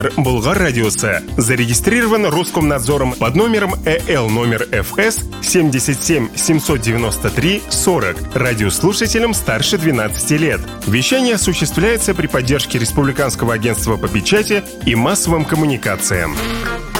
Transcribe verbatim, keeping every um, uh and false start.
Булгар радиосы зарегистрирован Роскомнадзором под номером ЭЛ номер ФС семьдесят семь семьсот девяносто три сорок радиослушателям старше двенадцати лет. Вещание осуществляется при поддержке Республиканского агентства по печати и массовым коммуникациям.